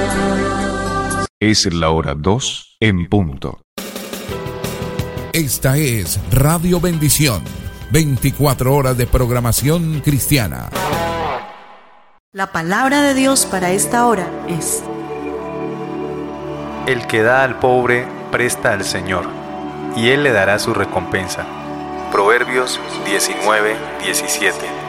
Es la hora 2 en punto. Esta es Radio Bendición, 24 horas de programación cristiana. La palabra de Dios para esta hora es: El que da al pobre presta al Señor, y Él le dará su recompensa. Proverbios 19:17.